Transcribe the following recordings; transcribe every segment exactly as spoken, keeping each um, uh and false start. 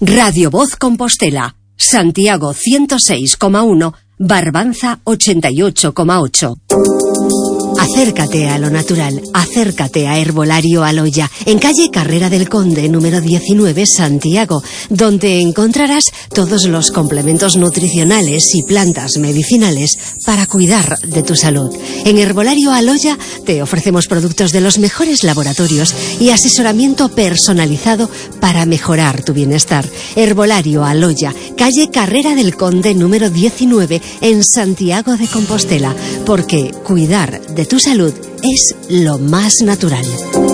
Radio Voz Compostela, Santiago ciento seis coma uno, Barbanza ochenta y ocho coma ocho. Acércate a lo natural, acércate a Herbolario Aloya, en calle Carrera del Conde, número diecinueve, Santiago, donde encontrarás todos los complementos nutricionales y plantas medicinales para cuidar de tu salud. En Herbolario Aloya te ofrecemos productos de los mejores laboratorios y asesoramiento personalizado para mejorar tu bienestar. Herbolario Aloya, calle Carrera del Conde, número diecinueve, en Santiago de Compostela, porque cuidar de tu salud es lo más natural.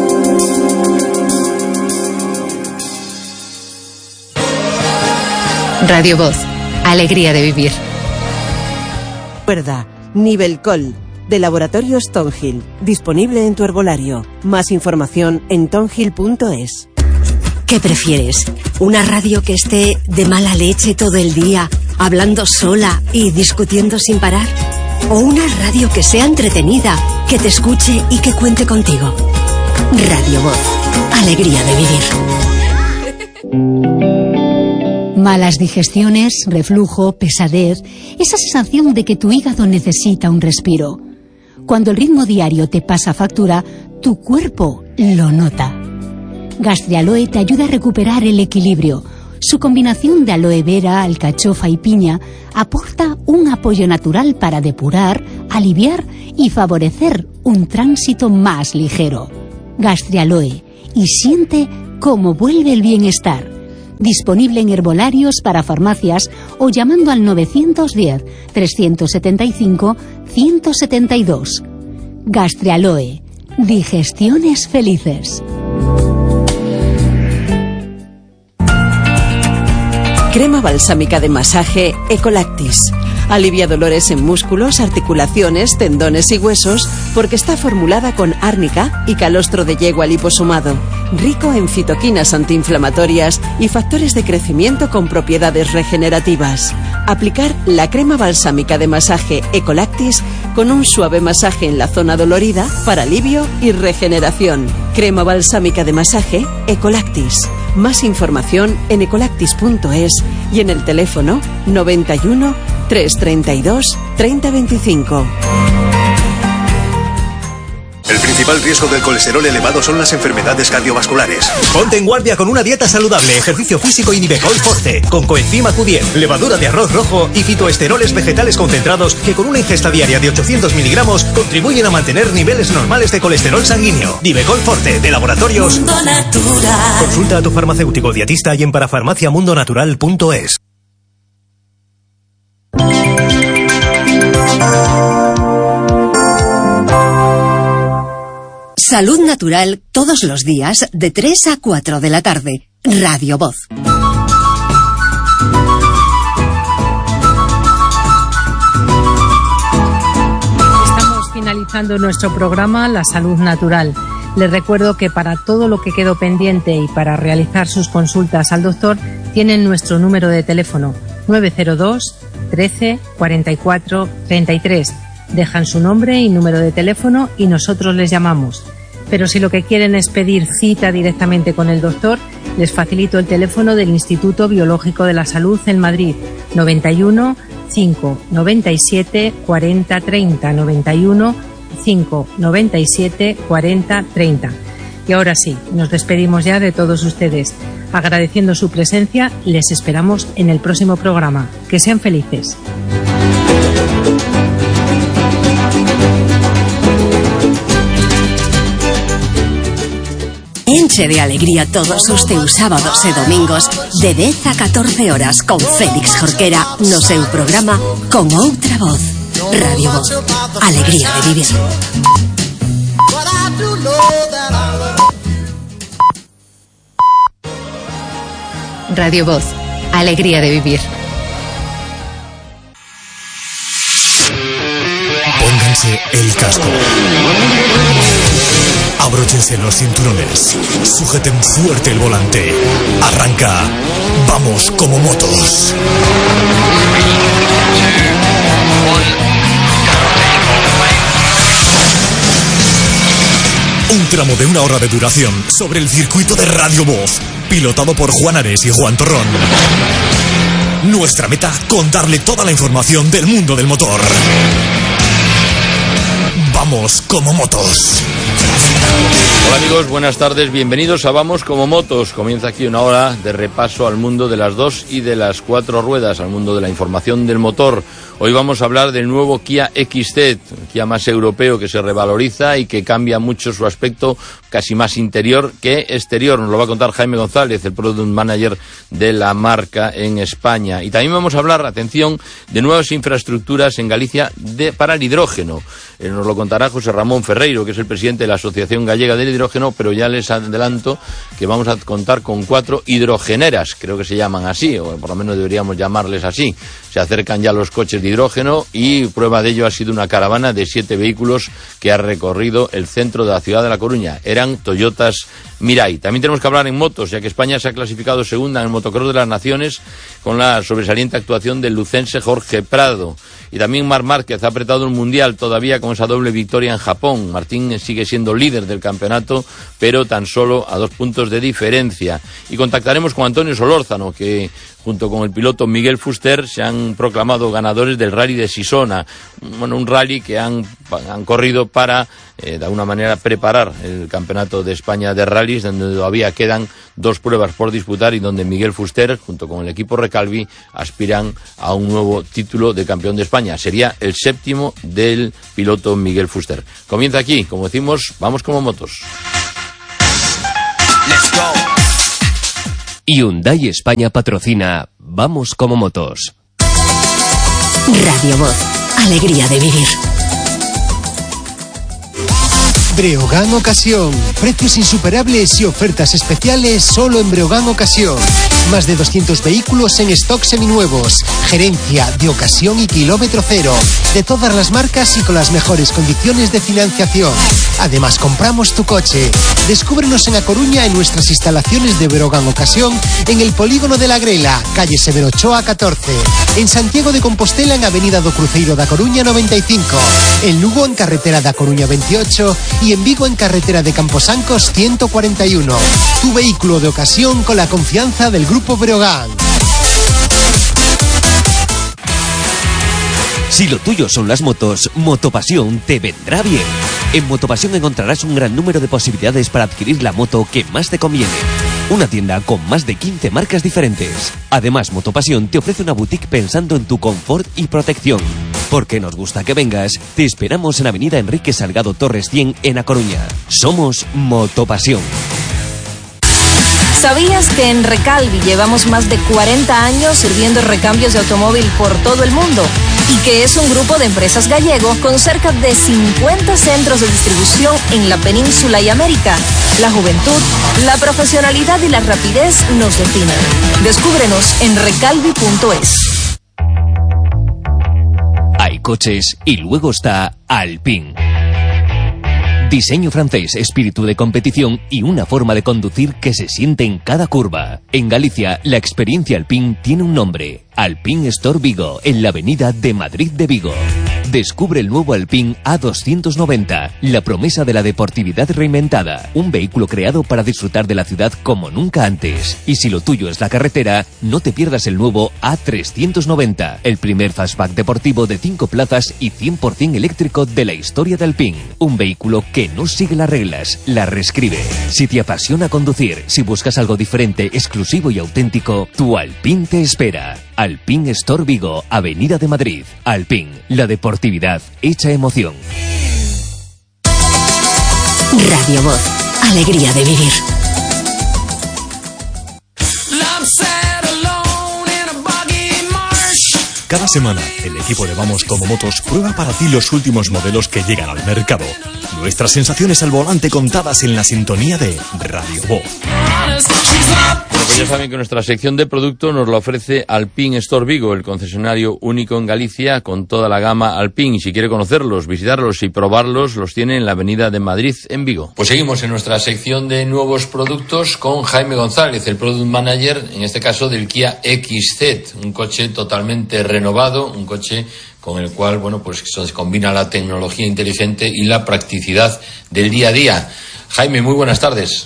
Radio Voz, alegría de vivir. Recuerda, Nivelcol, de Laboratorios Tongill, disponible en tu herbolario. Más información en tongill punto es. ¿Qué prefieres? ¿Una radio que esté de mala leche todo el día, hablando sola y discutiendo sin parar? ¿O una radio que sea entretenida, que te escuche y que cuente contigo? Radio Voz, alegría de vivir. Malas digestiones, reflujo, pesadez, esa sensación de que tu hígado necesita un respiro. Cuando el ritmo diario te pasa factura, tu cuerpo lo nota. Gastrialoe te ayuda a recuperar el equilibrio. Su combinación de aloe vera, alcachofa y piña aporta un apoyo natural para depurar, aliviar y favorecer un tránsito más ligero. Gastrialoe, y siente cómo vuelve el bienestar. Disponible en herbolarios para farmacias o llamando al novecientos diez, trescientos setenta y cinco, ciento setenta y dos. Gastrialoe, digestiones felices. Crema balsámica de masaje Ecolactis. Alivia dolores en músculos, articulaciones, tendones y huesos porque está formulada con árnica y calostro de yegua liposomado, rico en citoquinas antiinflamatorias y factores de crecimiento con propiedades regenerativas. Aplicar la crema balsámica de masaje Ecolactis con un suave masaje en la zona dolorida para alivio y regeneración. Crema balsámica de masaje Ecolactis. Más información en ecolactis punto es y en el teléfono noventa y uno, trescientos treinta y dos, treinta veinticinco. El principal riesgo del colesterol elevado son las enfermedades cardiovasculares. Ponte en guardia con una dieta saludable, ejercicio físico y Nivecol Forte, con coenzima Q diez, levadura de arroz rojo y fitoesteroles vegetales concentrados que con una ingesta diaria de ochocientos miligramos contribuyen a mantener niveles normales de colesterol sanguíneo. Nivecol Forte, de Laboratorios Mundo Natural. Consulta a tu farmacéutico dietista y en parafarmaciamundonatural punto es. Salud natural todos los días de tres a cuatro de la tarde. Radio Voz. Estamos finalizando nuestro programa La Salud Natural. Les recuerdo que para todo lo que quedó pendiente y para realizar sus consultas al doctor tienen nuestro número de teléfono nueve cero dos, trece, cuarenta y cuatro, treinta y tres. Dejan su nombre y número de teléfono y nosotros les llamamos. Pero si lo que quieren es pedir cita directamente con el doctor, les facilito el teléfono del Instituto Biológico de la Salud en Madrid, noventa y uno, cinco, noventa y siete, cuarenta, treinta, noventa y uno, cinco, noventa y siete, cuarenta, treinta. Y ahora sí, nos despedimos ya de todos ustedes. Agradeciendo su presencia, les esperamos en el próximo programa. Que sean felices. Enche de alegría todos os teus sábados e domingos de dez a catorce horas con Félix Jorquera no seu programa Con Outra Voz. Radio Voz, alegría de vivir. Radio Voz, alegría de vivir. Pónganse el casco. Abróchense los cinturones. Sujeten fuerte el volante. Arranca. Vamos como motos. Un tramo de una hora de duración sobre el circuito de Radio Voz. pilotado por Juan Ares y Juan Torrón. Nuestra meta, contarle toda la información del mundo del motor. Vamos como motos. Hola amigos, buenas tardes, bienvenidos a Vamos como motos. Comienza aquí una hora de repaso al mundo de las dos y de las cuatro ruedas, al mundo de la información del motor. Hoy vamos a hablar del nuevo Kia X Z, un Kia más europeo que se revaloriza y que cambia mucho su aspecto, casi más interior que exterior. Nos lo va a contar Jaime González, el Product Manager de la marca en España. Y también vamos a hablar, atención, de nuevas infraestructuras en Galicia de, para el hidrógeno. Eh, nos lo contará José Ramón Ferreiro, que es el presidente de la Asociación Gallega del Hidrógeno, pero ya les adelanto que vamos a contar con cuatro hidrogeneras, creo que se llaman así, o por lo menos deberíamos llamarles así. Se acercan ya los coches de hidrógeno y prueba de ello ha sido una caravana de siete vehículos que ha recorrido el centro de la ciudad de La Coruña. Eran Toyotas Mirai. También tenemos que hablar en motos, ya que España se ha clasificado segunda en el Motocross de las Naciones con la sobresaliente actuación del lucense Jorge Prado. Y también Marc Márquez ha apretado el Mundial todavía con esa doble victoria en Japón. Martín sigue siendo líder del campeonato, pero tan solo a dos puntos de diferencia. Y contactaremos con Antonio Solórzano, que junto con el piloto Miguel Fuster se han proclamado ganadores del Rally de Sisona. Bueno, un rally que han, han corrido para, eh, de alguna manera, preparar el Campeonato de España de Rallys, donde todavía quedan dos pruebas por disputar y donde Miguel Fuster, junto con el equipo Recalvi, aspiran a un nuevo título de campeón de España. Sería el séptimo del piloto Miguel Fuster. Comienza aquí, como decimos, Vamos como motos. Let's go. Hyundai España patrocina Vamos como motos. Radio Voz, alegría de vivir. Breogán Ocasión, precios insuperables y ofertas especiales solo en Breogán Ocasión. Más de doscientos vehículos en stock seminuevos, gerencia de ocasión y kilómetro cero, de todas las marcas y con las mejores condiciones de financiación. Además, compramos tu coche. Descúbrenos en A Coruña en nuestras instalaciones de Breogán Ocasión, en el Polígono de la Grela, calle Severo Ochoa catorce. En Santiago de Compostela en Avenida do Cruceiro da Coruña noventa y cinco. En Lugo en Carretera da Coruña veintiocho y en Vigo en Carretera de Camposancos ciento cuarenta y uno. Tu vehículo de ocasión con la confianza del Grupo Breogán. Si lo tuyo son las motos, Motopasión te vendrá bien. En Motopasión encontrarás un gran número de posibilidades para adquirir la moto que más te conviene. Una tienda con más de quince marcas diferentes. Además, Motopasión te ofrece una boutique pensando en tu confort y protección. Porque nos gusta que vengas, te esperamos en Avenida Enrique Salgado Torres cien en A Coruña. Somos Motopasión. ¿Sabías que en Recalvi llevamos más de cuarenta años sirviendo recambios de automóvil por todo el mundo? Y que es un grupo de empresas gallego con cerca de cincuenta centros de distribución en la península y América. La juventud, la profesionalidad y la rapidez nos definen. Descúbrenos en recalvi punto es. Hay coches y luego está Alpine. Diseño francés, espíritu de competición y una forma de conducir que se siente en cada curva. En Galicia, la experiencia Alpine tiene un nombre. Alpine Store Vigo, en la avenida de Madrid de Vigo. Descubre el nuevo Alpine A doscientos noventa, la promesa de la deportividad reinventada. Un vehículo creado para disfrutar de la ciudad como nunca antes. Y si lo tuyo es la carretera, no te pierdas el nuevo A trescientos noventa, el primer fastback deportivo de cinco plazas y cien por ciento eléctrico de la historia de Alpine. Un vehículo que no sigue las reglas, las reescribe. Si te apasiona conducir, si buscas algo diferente, exclusivo y auténtico, tu Alpine te espera. Alpine Store Vigo, Avenida de Madrid. Alpine, la deportividad hecha emoción. Radio Voz, alegría de vivir. Cada semana, el equipo de Vamos como Motos prueba para ti los últimos modelos que llegan al mercado. Nuestras sensaciones al volante contadas en la sintonía de Radio Voz. Bueno, pues ya saben que nuestra sección de producto nos la ofrece Alpine Store Vigo, el concesionario único en Galicia con toda la gama Alpine. Si quiere conocerlos, visitarlos y probarlos, los tiene en la Avenida de Madrid en Vigo. Pues seguimos en nuestra sección de nuevos productos con Jaime González, el Product Manager, en este caso del Kia X Z, un coche totalmente renovado, un coche con el cual, bueno, pues se combina la tecnología inteligente y la practicidad del día a día. Jaime, muy buenas tardes.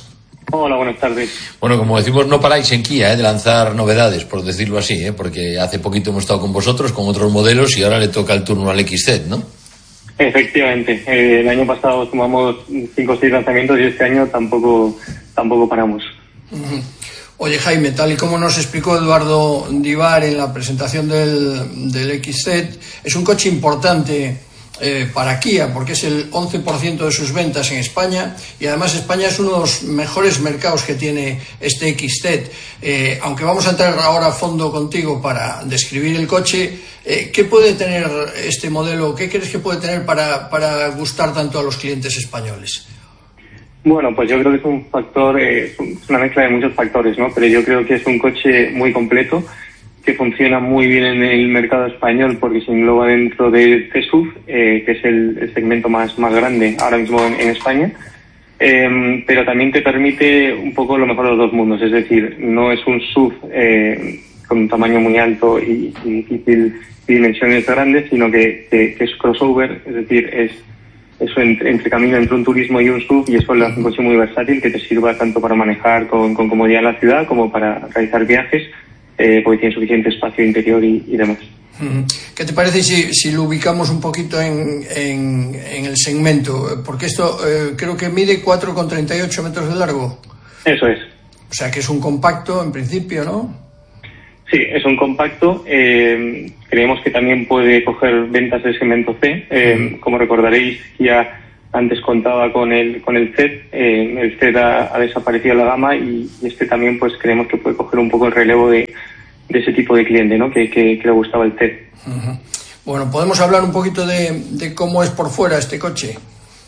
Hola, buenas tardes. Bueno, como decimos, no paráis en Kia ¿eh? de lanzar novedades, por decirlo así, ¿eh? porque hace poquito hemos estado con vosotros, con otros modelos, y ahora le toca el turno al X Z, ¿no? Efectivamente. Eh, el año pasado sumamos cinco o seis lanzamientos y este año tampoco, tampoco paramos. Uh-huh. Oye, Jaime, tal y como nos explicó Eduardo Divar en la presentación del, del X Z, es un coche importante Eh, para Kia, porque es el once por ciento de sus ventas en España, y además España es uno de los mejores mercados que tiene este X Z. Eh, aunque vamos a entrar ahora a fondo contigo para describir el coche, eh, ¿qué puede tener este modelo? ¿Qué crees que puede tener para, para gustar tanto a los clientes españoles? Bueno, pues yo creo que es un factor, eh, es una mezcla de muchos factores, ¿no? Pero yo creo que es un coche muy completo, que funciona muy bien en el mercado español porque se engloba dentro del C S U V, eh, que es el, el segmento más, más grande ahora mismo en, en España, eh, pero también te permite un poco lo mejor de los dos mundos, es decir, no es un S U V eh, con un tamaño muy alto y, y difícil y dimensiones grandes, sino que, que, que es crossover, es decir, es eso entre, entre camino entre un turismo y un S U V, y eso lo hace un coche muy versátil que te sirva tanto para manejar con, con comodidad en la ciudad como para realizar viajes. Eh, porque tiene suficiente espacio interior y, y demás. ¿Qué te parece si, si lo ubicamos un poquito en, en, en el segmento? Porque esto eh, creo que mide cuatro coma treinta y ocho metros de largo. Eso es. O sea que es un compacto en principio, ¿no? Sí, es un compacto. Eh, creemos que también puede coger ventas del segmento C. Eh, uh-huh. Como recordaréis, ya antes contaba con el con el Z, eh, el Z ha, ha desaparecido de la gama y, y este también pues creemos que puede coger un poco el relevo de, de ese tipo de cliente, ¿no? Que, que, que le gustaba el Z. Uh-huh. Bueno, ¿podemos hablar un poquito de, de cómo es por fuera este coche?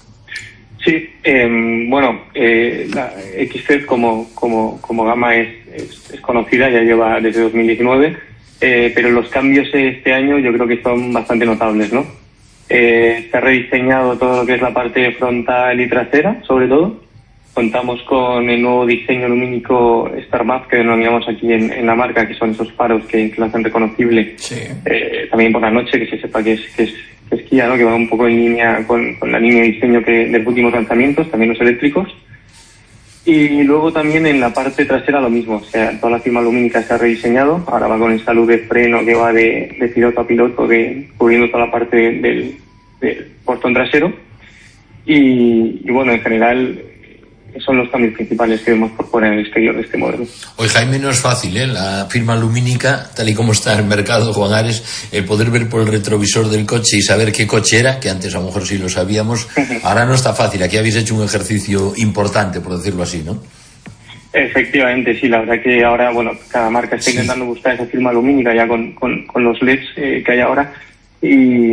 Sí, eh, bueno, eh, la X Z como, como, como gama es, es, es conocida, ya lleva desde dos mil diecinueve, eh, pero los cambios este año yo creo que son bastante notables, ¿no? Eh, se ha rediseñado todo lo que es la parte frontal y trasera, sobre todo. Contamos con el nuevo diseño lumínico StarMap que denominamos aquí en, en la marca, que son esos faros que, que lo hacen reconocible. Sí. Eh, también por la noche, que se sepa que es, que es, que es Kia, ¿no? Que va un poco en línea con, con la línea de diseño que de los últimos lanzamientos, también los eléctricos. Y luego también en la parte trasera lo mismo, o sea, toda la firma lumínica se ha rediseñado, ahora va con esta luz de freno que va de, de piloto a piloto, de, cubriendo toda la parte del, del, del portón trasero, y, y bueno, en general son los cambios principales que vemos por fuera en el exterior de este modelo. Hoy, Jaime, no es fácil, ¿eh? La firma lumínica, tal y como está el mercado, Juan Ares, el poder ver por el retrovisor del coche y saber qué coche era, que antes a lo mejor sí lo sabíamos, ahora no está fácil. Aquí habéis hecho un ejercicio importante, por decirlo así, ¿no? Efectivamente, sí, la verdad que ahora, bueno, cada marca está intentando sí. buscar esa firma lumínica ya con, con, con los L E Ds eh, que hay ahora, y,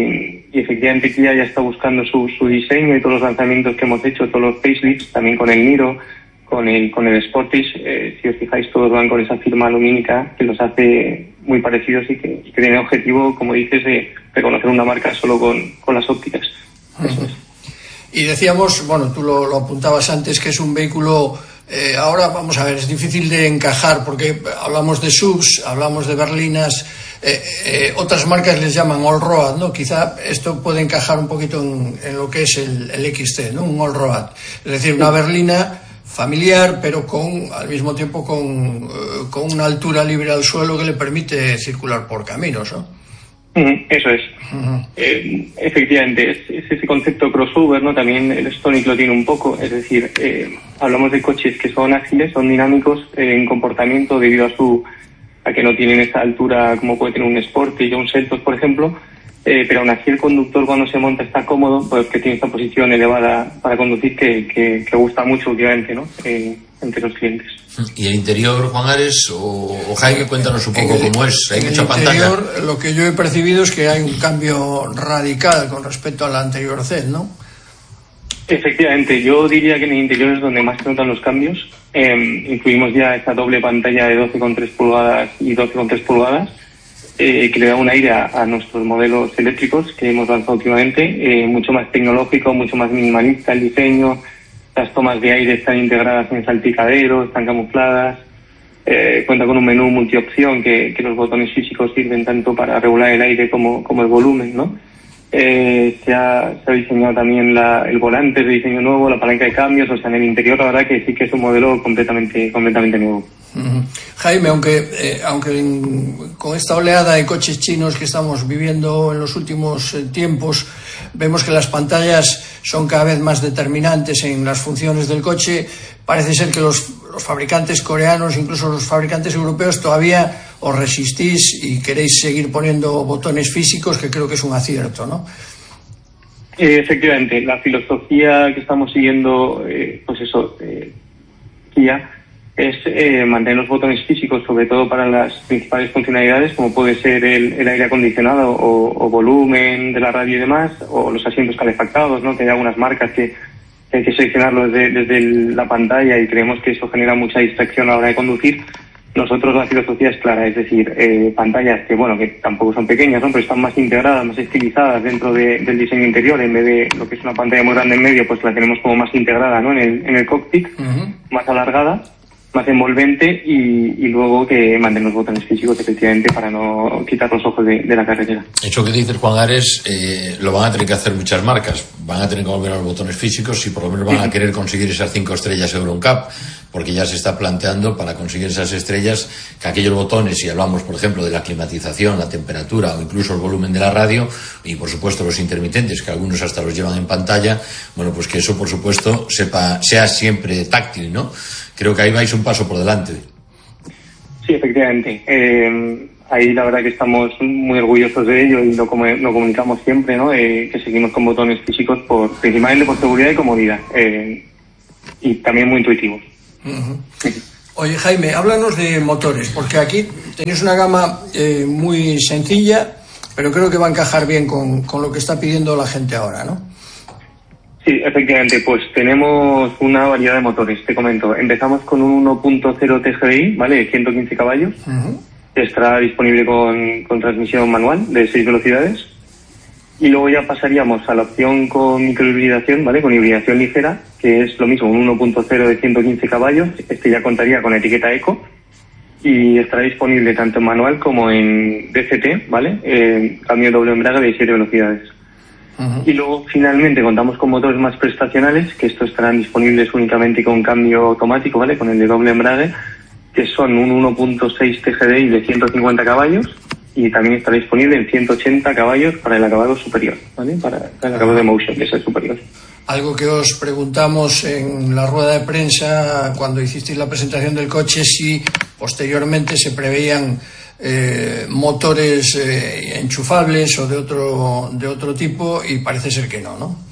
y efectivamente Kia ya está buscando su, su diseño y todos los lanzamientos que hemos hecho, todos los facelifts, también con el Niro, con el con el Sportage, eh, si os fijáis todos van con esa firma lumínica que los hace muy parecidos y que, que tiene objetivo, como dices, de reconocer una marca solo con, con las ópticas. Uh-huh. Eso es. Y decíamos, bueno, tú lo, lo apuntabas antes, que es un vehículo, eh, ahora vamos a ver, es difícil de encajar porque hablamos de S U Vs, hablamos de berlinas, eh, eh, otras marcas les llaman all-road, ¿no? Quizá esto puede encajar un poquito en, en lo que es el, el X C, ¿no? Un all-road, es decir, una berlina familiar, pero con al mismo tiempo con, eh, con una altura libre al suelo que le permite circular por caminos, ¿no? Eso es. Uh-huh. Eh, efectivamente, es, es ese concepto crossover, ¿no? También el Stonic lo tiene un poco, es decir, eh, hablamos de coches que son ágiles, son dinámicos eh, en comportamiento debido a su a que no tienen esa altura como puede tener un Sportage o un Seltos, por ejemplo, eh, pero aún así el conductor cuando se monta está cómodo, pues que tiene esta posición elevada para conducir que, que, que gusta mucho últimamente, ¿no? Eh, entre los clientes. ¿Y el interior, Juan Ares, o, o Jaime, cuéntanos un poco el, cómo es? ¿Hay mucha interior, pantalla? Lo que yo he percibido es que hay un cambio radical con respecto al anterior Z, ¿no? Efectivamente, yo diría que en el interior es donde más se notan los cambios. Eh, incluimos ya esta doble pantalla de doce coma tres pulgadas y doce coma tres pulgadas, eh, que le da un aire a, a nuestros modelos eléctricos que hemos lanzado últimamente, eh, mucho más tecnológico, mucho más minimalista el diseño. Las tomas de aire están integradas en salpicadero, están camufladas, eh, cuenta con un menú multiopción que, que los botones físicos sirven tanto para regular el aire como, como el volumen, ¿no? Eh, se, ha, se ha diseñado también la, el volante de diseño nuevo, la palanca de cambios, o sea, en el interior la verdad que sí que es un modelo completamente completamente nuevo. Uh-huh. Jaime, aunque, eh, aunque en, con esta oleada de coches chinos que estamos viviendo en los últimos eh, tiempos, vemos que las pantallas son cada vez más determinantes en las funciones del coche. Parece ser que los, los fabricantes coreanos, incluso los fabricantes europeos, todavía os resistís y queréis seguir poniendo botones físicos, que creo que es un acierto, ¿no? Eh, efectivamente, la filosofía que estamos siguiendo, eh, pues eso, eh, Kia, es eh, mantener los botones físicos, sobre todo para las principales funcionalidades, como puede ser el, el aire acondicionado o, o volumen de la radio y demás, o los asientos calefactados, ¿no? Que hay algunas marcas que, que hay que seleccionarlo desde, desde el, la pantalla, y creemos que eso genera mucha distracción a la hora de conducir. Nosotros la filosofía es clara, es decir, eh, pantallas que, bueno, que tampoco son pequeñas, ¿no? Pero están más integradas, más estilizadas dentro de, del diseño interior. En vez de lo que es una pantalla muy grande en medio, pues la tenemos como más integrada, ¿no? En el, en el cockpit, uh-huh. Más alargada, más envolvente, y, y luego que mantener los botones físicos, efectivamente, para no quitar los ojos de, de la carretera. Eso que dices, Juan Ares, eh, lo van a tener que hacer muchas marcas. Van a tener que volver a los botones físicos y por lo menos van a querer conseguir esas cinco estrellas Euro N C A P, porque ya se está planteando, para conseguir esas estrellas, que aquellos botones, si hablamos, por ejemplo, de la climatización, la temperatura o incluso el volumen de la radio, y por supuesto los intermitentes, que algunos hasta los llevan en pantalla, bueno, pues que eso, por supuesto, sepa, sea siempre táctil, ¿no? Creo que ahí vais un paso por delante. Sí, efectivamente. Eh, ahí la verdad que estamos muy orgullosos de ello y lo, lo comunicamos siempre, ¿no? Eh, que seguimos con botones físicos por, principalmente por seguridad y comodidad. Eh, y también muy intuitivos. Uh-huh. Oye, Jaime, háblanos de motores, porque aquí tenéis una gama eh, muy sencilla, pero creo que va a encajar bien con, con lo que está pidiendo la gente ahora, ¿no? Sí, efectivamente, pues tenemos una variedad de motores, te comento. Empezamos con un uno punto cero T G D I, ¿vale? De ciento quince caballos. Uh-huh. Estará disponible con, con transmisión manual de seis velocidades. Y luego ya pasaríamos a la opción con microhibridación, ¿vale? Con hibridación ligera, que es lo mismo, un uno punto cero de ciento quince caballos. Este ya contaría con etiqueta Eco y estará disponible tanto en manual como en D C T, ¿vale? Eh, cambio doble embrague de siete velocidades. Uh-huh. Y luego finalmente contamos con motores más prestacionales, que estos estarán disponibles únicamente con cambio automático, ¿vale? Con el de doble embrague, que son un uno punto seis T G D I de ciento cincuenta caballos, y también estará disponible en ciento ochenta caballos para el acabado superior, ¿vale? Para el acabado de motion, que es el superior. Algo que os preguntamos en la rueda de prensa cuando hicisteis la presentación del coche, si posteriormente se preveían eh, motores eh, enchufables o de otro de otro tipo, y parece ser que no, ¿no?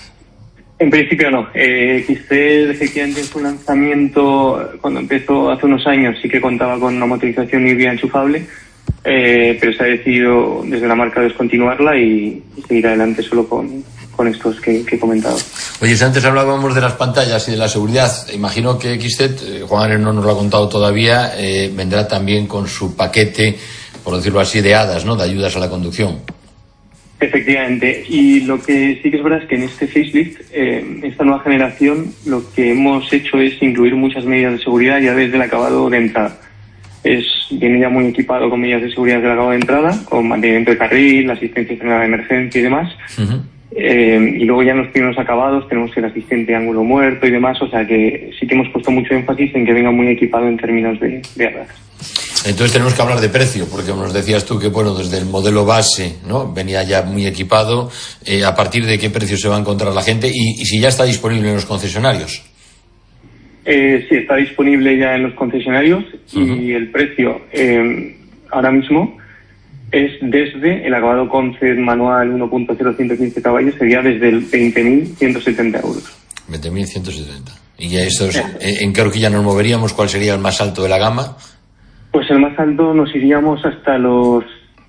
En principio no. Eh, X C efectivamente en su lanzamiento, cuando empezó hace unos años, sí que contaba con una motorización híbrida enchufable, eh, pero se ha decidido desde la marca descontinuarla y, y seguir adelante solo con, con estos que, que he comentado. Oye, si antes hablábamos de las pantallas y de la seguridad, imagino que X Z, eh, Juan Ares no nos lo ha contado todavía, eh, vendrá también con su paquete, por decirlo así, de hadas, ¿no? De ayudas a la conducción. Efectivamente, y lo que sí que es verdad es que en este facelift, eh, esta nueva generación, lo que hemos hecho es incluir muchas medidas de seguridad ya desde el acabado de entrada. Es, viene ya muy equipado con medidas de seguridad del acabado de entrada, con mantenimiento de carril, asistencia frenada de emergencia y demás. Uh-huh. Eh, y luego ya en los primeros acabados tenemos el asistente de ángulo muerto y demás, o sea que sí que hemos puesto mucho énfasis en que venga muy equipado en términos de, de hadas. Entonces tenemos que hablar de precio, porque nos decías tú que, bueno, desde el modelo base, ¿no? Venía ya muy equipado. Eh, ¿A partir de qué precio se va a encontrar la gente? Y, y si ya está disponible en los concesionarios. Eh, sí, está disponible ya en los concesionarios. Uh-huh. Y el precio eh, ahora mismo es desde el acabado Concept manual uno punto cero ciento quince caballos, sería desde el veinte mil ciento setenta euros. veinte mil ciento setenta. ¿Y ya estos, en qué horquilla nos moveríamos? ¿Cuál sería el más alto de la gama? Pues el más alto nos iríamos hasta los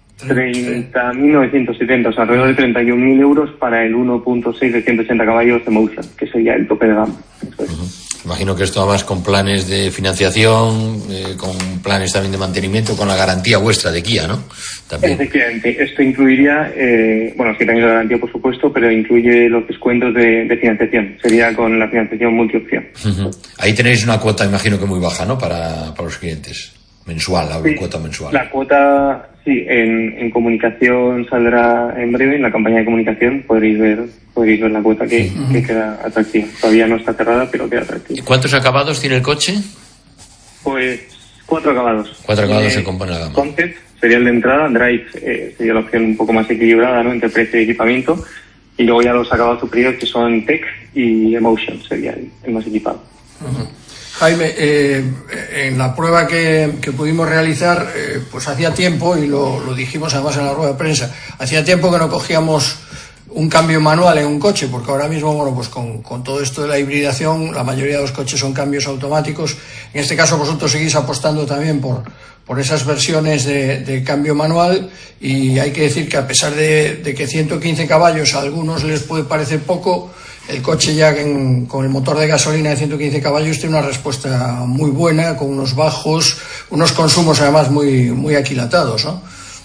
treinta mil novecientos setenta, o sea, alrededor de treinta y un mil euros para el uno punto seis de ciento ochenta caballos de Motion, que sería el tope de gama. Eso es. Uh-huh. Imagino que esto además con planes de financiación, eh, con planes también de mantenimiento, con la garantía vuestra de Kia, ¿no? También. Efectivamente, esto incluiría, eh, bueno, es que también la garantía por supuesto, pero incluye los descuentos de, de financiación, sería con la financiación multiopción. Uh-huh. Ahí tenéis una cuota, imagino que muy baja, ¿no? Para, para los clientes. mensual, la sí, cuota mensual. La cuota, sí, en, en comunicación saldrá en breve, en la campaña de comunicación podréis ver podréis ver la cuota que, uh-huh. que queda atractiva. Todavía no está cerrada, pero queda atractiva. ¿Y cuántos acabados tiene el coche? Pues cuatro acabados. Cuatro acabados se compone la gama. Concept sería el de entrada, Drive eh, sería la opción un poco más equilibrada, ¿no?, entre precio y equipamiento, y luego ya los acabados superiores, que son Tech y Emotion, sería el, el más equipado. Uh-huh. Jaime, eh, en la prueba que, que pudimos realizar, eh, pues hacía tiempo, y lo, lo dijimos además en la rueda de prensa, hacía tiempo que no cogíamos un cambio manual en un coche, porque ahora mismo, bueno, pues con, con todo esto de la hibridación, la mayoría de los coches son cambios automáticos. En este caso vosotros seguís apostando también por, por esas versiones de, de cambio manual, y hay que decir que a pesar de, de que ciento quince caballos a algunos les puede parecer poco, el coche ya en, con el motor de gasolina de ciento quince caballos tiene una respuesta muy buena, con unos bajos, unos consumos además muy, muy aquilatados, ¿no?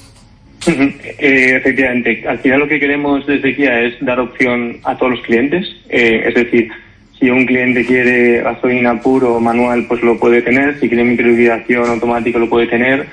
Eh, efectivamente, al final lo que queremos desde Kia es dar opción a todos los clientes, eh, es decir, si un cliente quiere gasolina puro o manual, pues lo puede tener, si quiere microhibridación automático lo puede tener,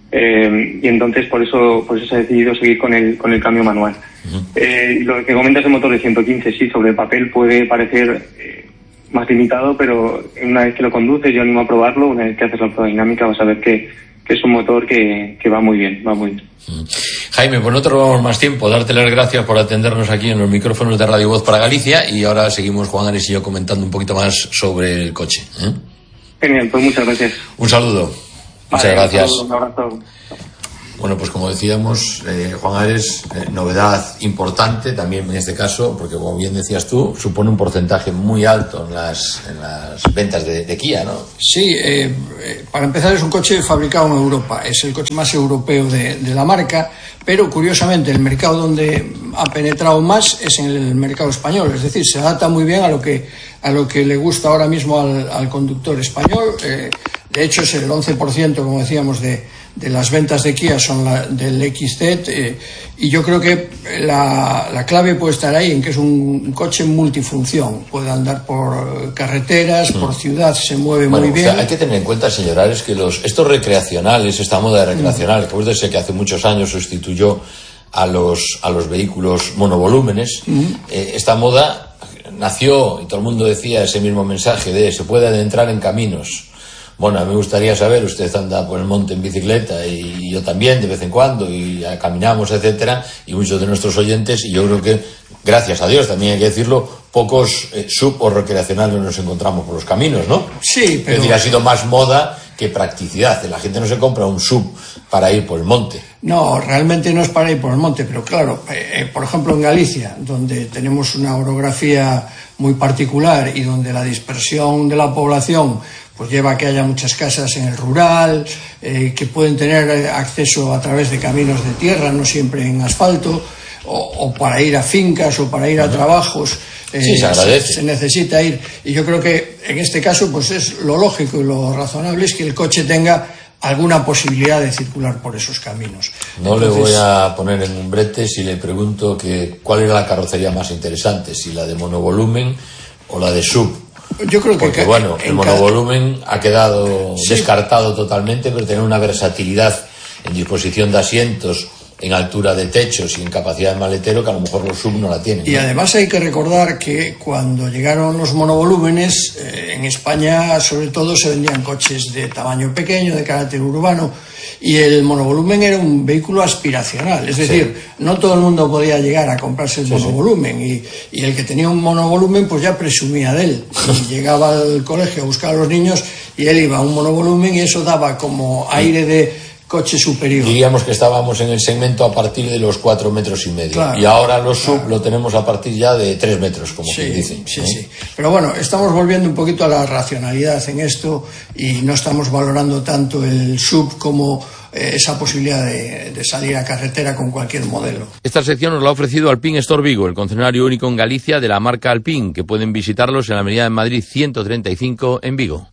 eh, y entonces por eso por eso se ha decidido seguir con el con el cambio manual. Uh-huh. Eh, lo que comentas del motor de ciento quince, sí, sobre el papel puede parecer eh, más limitado, pero una vez que lo conduces, yo animo a probarlo, una vez que haces la prueba dinámica vas a ver que, que es un motor que, que va muy bien, va muy bien. Uh-huh. Jaime, pues no te robamos más tiempo, darte las gracias por atendernos aquí en los micrófonos de Radio Voz para Galicia, y ahora seguimos Juan Ares y yo comentando un poquito más sobre el coche, ¿eh? Genial, pues muchas gracias. Un saludo. Muchas vale, gracias. Un, saludo, un abrazo. Bueno, pues como decíamos, eh, Juan Ares, eh, novedad importante también en este caso, porque como bien decías tú, supone un porcentaje muy alto en las, en las ventas de, de Kia, ¿no? Sí, eh, eh, para empezar es un coche fabricado en Europa, es el coche más europeo de, de la marca, pero curiosamente el mercado donde ha penetrado más es en el mercado español, es decir, se adapta muy bien a lo que, a lo que le gusta ahora mismo al, al conductor español. Eh, de hecho es el once por ciento, como decíamos, de de las ventas de Kia son la, del X Z, eh, y yo creo que la, la clave puede estar ahí, en que es un coche multifunción, puede andar por carreteras, mm. por ciudad, se mueve bueno, muy bien. O sea, hay que tener en cuenta, señores, que los estos recreacionales, esta moda de recreacional, mm. que puede ser que hace muchos años sustituyó a los, a los vehículos monovolúmenes, mm. eh, esta moda nació, y todo el mundo decía ese mismo mensaje de se puede adentrar en caminos. Bueno, a mí me gustaría saber, usted anda por el monte en bicicleta y yo también de vez en cuando, y caminamos, etcétera, y muchos de nuestros oyentes, y yo creo que, gracias a Dios, también hay que decirlo, pocos eh, sub o recreacionales nos encontramos por los caminos, ¿no? Sí, pero... Es decir, ha sido más moda que practicidad. La gente no se compra un sub para ir por el monte. No, realmente no es para ir por el monte, pero claro, eh, por ejemplo en Galicia, donde tenemos una orografía muy particular y donde la dispersión de la población pues lleva a que haya muchas casas en el rural, eh, que pueden tener acceso a través de caminos de tierra, no siempre en asfalto, o, o para ir a fincas o para ir a trabajos. Eh, sí, se agradece. Se, se necesita ir. Y yo creo que en este caso pues es lo lógico y lo razonable es que el coche tenga alguna posibilidad de circular por esos caminos. No Entonces, le voy a poner en un brete si le pregunto que cuál era la carrocería más interesante, si la de monovolumen o la de sub. Yo creo que porque bueno, el monovolumen cada... ha quedado sí. descartado totalmente, pero tener una versatilidad en disposición de asientos, en altura de techos y en capacidad de maletero, que a lo mejor los sub no la tienen. Y ¿no? además hay que recordar que cuando llegaron los monovolúmenes, eh, en España sobre todo se vendían coches de tamaño pequeño, de carácter urbano, y el monovolumen era un vehículo aspiracional, es decir, sí. no todo el mundo podía llegar a comprarse el sí, monovolumen, sí. Y, y el que tenía un monovolumen pues ya presumía de él, y llegaba al colegio a buscar a los niños y él iba a un monovolumen y eso daba como aire de coche superior. Diríamos que estábamos en el segmento a partir de los cuatro metros y medio. Claro, y ahora los sub claro. lo tenemos a partir ya de tres metros, como sí, quien dice. Sí, ¿eh? sí. Pero bueno, estamos volviendo un poquito a la racionalidad en esto y no estamos valorando tanto el sub como eh, esa posibilidad de, de salir a carretera con cualquier modelo. Esta sección nos la ha ofrecido Alpine Store Vigo, el concesionario único en Galicia de la marca Alpine, que pueden visitarlos en la Avenida de Madrid ciento treinta y cinco en Vigo.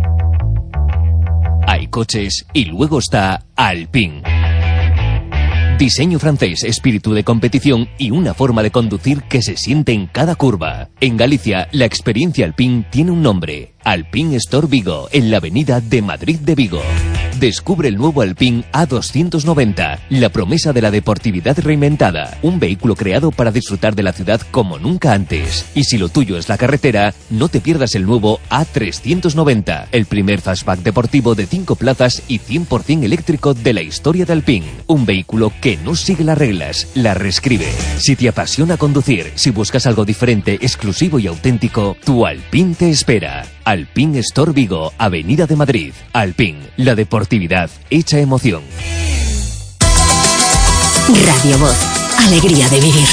Hay coches y luego está Alpine. Diseño francés, espíritu de competición y una forma de conducir que se siente en cada curva. En Galicia, la experiencia Alpine tiene un nombre: Alpine Store Vigo, en la avenida de Madrid de Vigo. Descubre el nuevo Alpine A doscientos noventa, la promesa de la deportividad reinventada. Un vehículo creado para disfrutar de la ciudad como nunca antes. Y si lo tuyo es la carretera, no te pierdas el nuevo A trescientos noventa, el primer fastback deportivo de cinco plazas y cien por ciento eléctrico de la historia de Alpine. Un vehículo que no sigue las reglas, las reescribe. Si te apasiona conducir, si buscas algo diferente, exclusivo y auténtico, tu Alpine te espera. Alpine Store Vigo, Avenida de Madrid. Alpine, la deportividad hecha emoción. Radio Voz, alegría de vivir.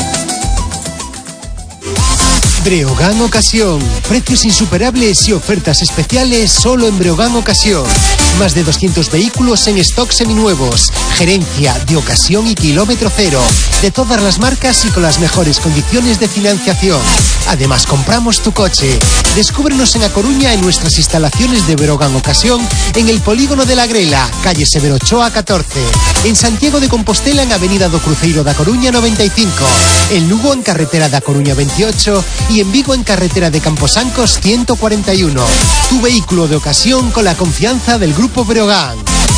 Breogán Ocasión. Precios insuperables y ofertas especiales solo en Breogán Ocasión. Más de doscientos vehículos en stock seminuevos. Gerencia de ocasión y kilómetro cero. De todas las marcas y con las mejores condiciones de financiación. Además, compramos tu coche. Descúbrenos en A Coruña en nuestras instalaciones de Breogán Ocasión en el Polígono de la Grela, calle Severo Ochoa catorce. En Santiago de Compostela en Avenida do Cruceiro da Coruña noventa y cinco. En Lugo en Carretera da Coruña veintiocho y en Vigo en Carretera de Camposancos ciento cuarenta y uno. Tu vehículo de ocasión con la confianza del Grupo Breogán.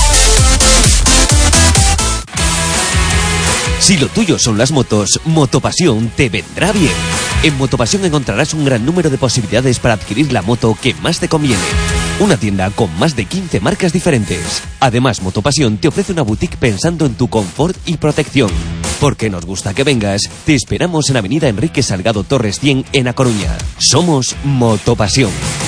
Si lo tuyo son las motos, Motopasión te vendrá bien. En Motopasión encontrarás un gran número de posibilidades para adquirir la moto que más te conviene. Una tienda con más de quince marcas diferentes. Además, Motopasión te ofrece una boutique pensando en tu confort y protección. Porque nos gusta que vengas, te esperamos en Avenida Enrique Salgado Torres cien en A Coruña. Somos Motopasión.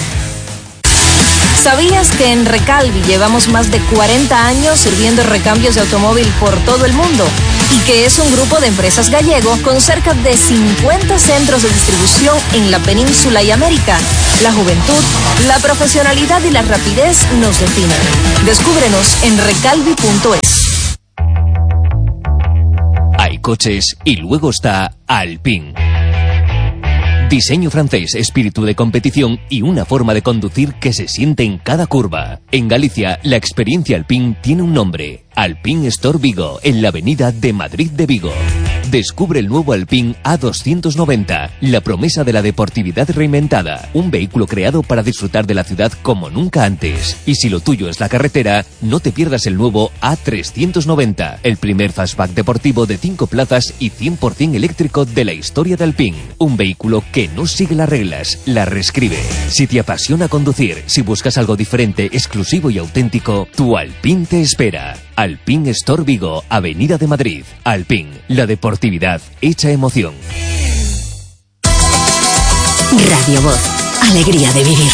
¿Sabías que en Recalvi llevamos más de cuarenta años sirviendo recambios de automóvil por todo el mundo? Y que es un grupo de empresas gallego con cerca de cincuenta centros de distribución en la península y América. La juventud, la profesionalidad y la rapidez nos definen. Descúbrenos en recalvi punto es. Hay coches y luego está Alpine. Diseño francés, espíritu de competición y una forma de conducir que se siente en cada curva. En Galicia, la experiencia Alpine tiene un nombre. Alpine Store Vigo, en la avenida de Madrid de Vigo. Descubre el nuevo Alpine A doscientos noventa, la promesa de la deportividad reinventada. Un vehículo creado para disfrutar de la ciudad como nunca antes. Y si lo tuyo es la carretera, no te pierdas el nuevo A trescientos noventa, el primer fastback deportivo de cinco plazas y cien por ciento eléctrico de la historia de Alpine. Un vehículo que no sigue las reglas, las reescribe. Si te apasiona conducir, si buscas algo diferente, exclusivo y auténtico, tu Alpine te espera. Alpine Store Vigo, Avenida de Madrid. Alpine, la deportividad hecha emoción. Radio Voz, alegría de vivir.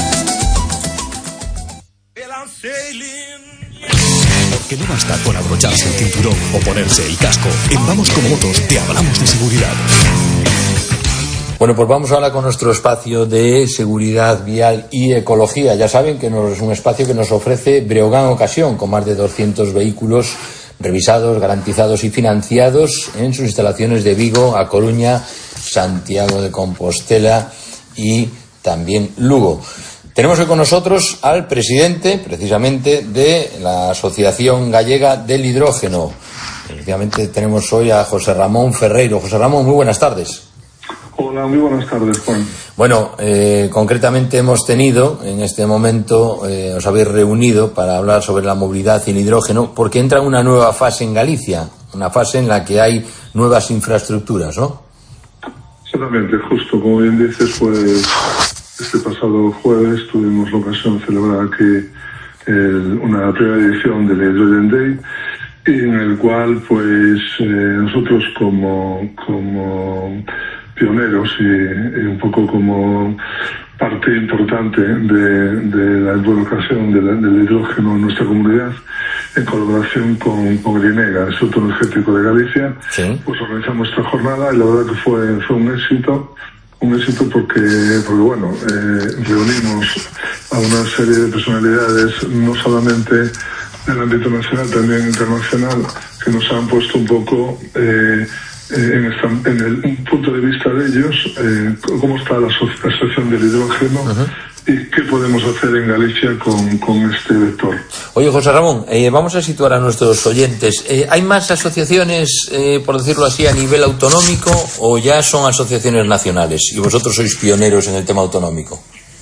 Porque no basta con abrocharse el cinturón o ponerse el casco. En Vamos Como Motos te hablamos de seguridad. Bueno, pues vamos ahora con nuestro espacio de seguridad vial y ecología. Ya saben que nos, es un espacio que nos ofrece Breogán Ocasión, con más de doscientos vehículos revisados, garantizados y financiados en sus instalaciones de Vigo, A Coruña, Santiago de Compostela y también Lugo. Tenemos hoy con nosotros al presidente, precisamente, de la Asociación Gallega del Hidrógeno. Precisamente tenemos hoy a José Ramón Ferreiro. José Ramón, muy buenas tardes. Hola, muy buenas tardes, Juan. Bueno, eh, concretamente hemos tenido, en este momento, eh, os habéis reunido para hablar sobre la movilidad y el hidrógeno, porque entra una nueva fase en Galicia, una fase en la que hay nuevas infraestructuras, ¿no? Exactamente, justo como bien dices, pues este pasado jueves tuvimos la ocasión de celebrar aquí el, una primera edición del Hydrogen Day, en el cual, pues, eh, nosotros como, como pioneros y, y un poco como parte importante de, de la involucración de la, del hidrógeno en nuestra comunidad, en colaboración con, con Grinega, el Instituto Energético de Galicia, ¿sí? Pues organizamos esta jornada y la verdad que fue, fue un éxito, un éxito porque, porque bueno, eh, reunimos a una serie de personalidades, no solamente del ámbito nacional, también internacional, que nos han puesto un poco eh, en, esta, en el un punto de vista de ellos, eh, cómo está la asociación del hidrógeno. Uh-huh. ¿Y qué podemos hacer en Galicia con, con este vector? Oye, José Ramón, eh, vamos a situar a nuestros oyentes. Eh, ¿Hay más asociaciones, eh, por decirlo así, a nivel autonómico o ya son asociaciones nacionales? Y vosotros sois pioneros en el tema autonómico.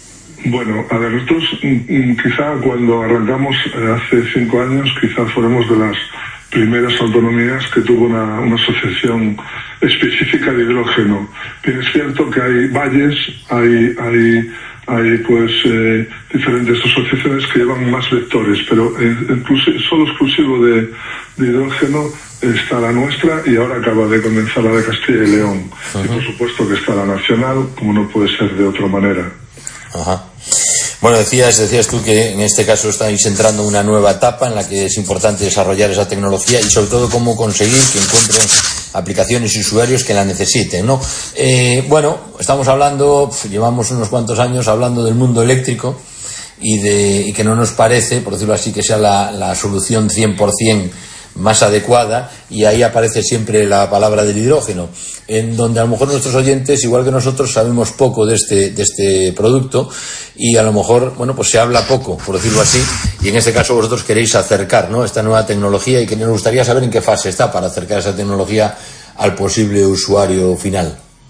Bueno, a ver, nosotros quizá cuando arrancamos hace cinco años, quizá fuéramos de las primeras autonomías que tuvo una, una asociación específica de hidrógeno. Bien, es cierto que hay valles, hay, hay, hay pues eh, diferentes asociaciones que llevan más vectores, pero eh, incluso, solo exclusivo de, de hidrógeno está la nuestra y ahora acaba de comenzar la de Castilla y León. Uh-huh. Y por supuesto que está la nacional, como no puede ser de otra manera. Ajá. Bueno, decías, decías tú que en este caso estáis entrando en una nueva etapa en la que es importante desarrollar esa tecnología y sobre todo cómo conseguir que encuentren aplicaciones y usuarios que la necesiten, ¿no? Eh, bueno, estamos hablando, llevamos unos cuantos años hablando del mundo eléctrico y, de, y que no nos parece, por decirlo así, que sea la, la solución cien por ciento más adecuada, y ahí aparece siempre la palabra del hidrógeno, en donde a lo mejor nuestros oyentes, igual que nosotros, sabemos poco de este, de este producto y a lo mejor, bueno, pues se habla poco, por decirlo así, y en este caso vosotros queréis acercar, ¿no?, esta nueva tecnología, y que nos gustaría saber en qué fase está para acercar esa tecnología al posible usuario final.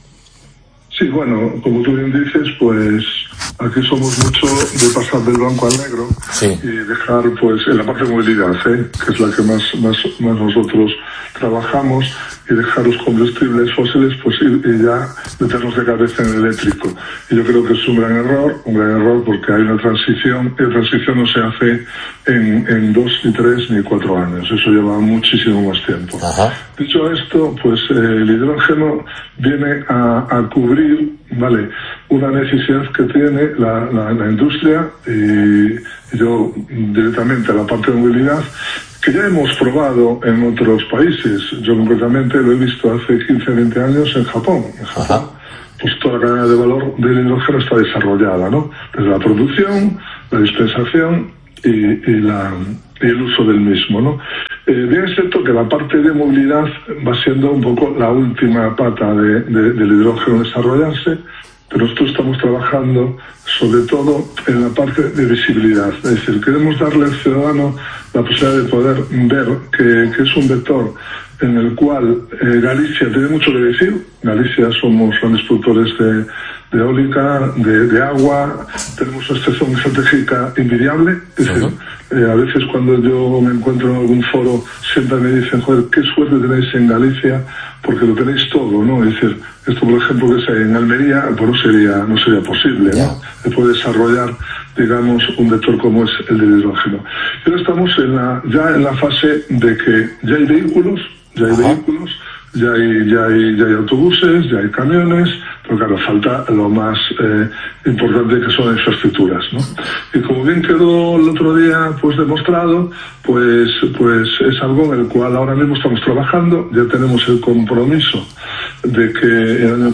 Sí, bueno, como tú bien dices, pues aquí somos mucho de pasar del blanco al negro, sí, y dejar, pues, en la parte de movilidad, ¿eh?, que es la que más, más, más nosotros trabajamos, y dejar los combustibles fósiles, pues, y, y ya meternos de cabeza en el eléctrico. Y yo creo que es un gran error, un gran error porque hay una transición, y la transición no se hace en, en dos, ni tres, ni cuatro años. Eso lleva muchísimo más tiempo. Ajá. Dicho esto, pues eh, el hidrógeno viene a, a cubrir, ¿vale?, una necesidad que tiene la, la, la industria, y, y yo directamente a la parte de movilidad, que ya hemos probado en otros países. Yo concretamente lo he visto hace quince, veinte años en Japón. En Japón, pues toda la cadena de valor del hidrógeno está desarrollada, ¿no? Desde la producción, la dispensación y, y, la, y el uso del mismo, ¿no? Eh, bien es cierto que la parte de movilidad va siendo un poco la última pata de, de, del hidrógeno desarrollarse, pero nosotros estamos trabajando sobre todo en la parte de visibilidad. Es decir, queremos darle al ciudadano la posibilidad de poder ver que, que es un vector en el cual eh, Galicia tiene mucho que decir. Galicia somos grandes productores de, de eólica, de, de agua, tenemos una situación estratégica envidiable. Es decir, eh, a veces cuando yo me encuentro en algún foro siempre me dicen, joder, qué suerte tenéis en Galicia, porque lo tenéis todo, ¿no? Es decir, esto por ejemplo que sea en Almería, pues no sería, no sería posible, ¿no?, de poder desarrollar, digamos, un vector como es el del hidrógeno. Y ahora estamos en la, ya en la fase de que ya hay vehículos, ya hay Ajá. vehículos, ya hay, ya hay, ya hay autobuses, ya hay camiones, pero claro, falta lo más eh, importante, que son infraestructuras, ¿no? Y como bien quedó el otro día pues demostrado, pues, pues es algo en el cual ahora mismo estamos trabajando. Ya tenemos el compromiso de que el año